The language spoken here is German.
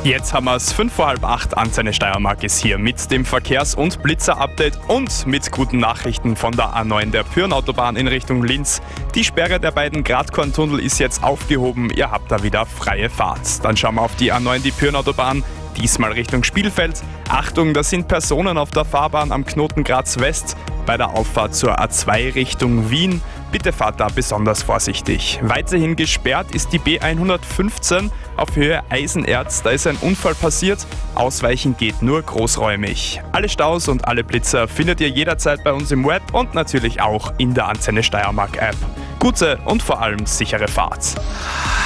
Jetzt haben wir es 7:05, Antenne Steiermark ist hier mit dem Verkehrs- und Blitzer-Update und mit guten Nachrichten von der A9 der Pyhrn-Autobahn in Richtung Linz. Die Sperre der beiden Gradkorntunnel ist jetzt aufgehoben, ihr habt da wieder freie Fahrt. Dann schauen wir auf die A9, die Pyhrn-Autobahn, diesmal Richtung Spielfeld. Achtung, da sind Personen auf der Fahrbahn am Knoten Graz West bei der Auffahrt zur A2 Richtung Wien. Bitte fahrt da besonders vorsichtig. Weiterhin gesperrt ist die B115 auf Höhe Eisenerz. Da ist ein Unfall passiert. Ausweichen geht nur großräumig. Alle Staus und alle Blitzer findet ihr jederzeit bei uns im Web und natürlich auch in der Antenne Steiermark App. Gute und vor allem sichere Fahrt.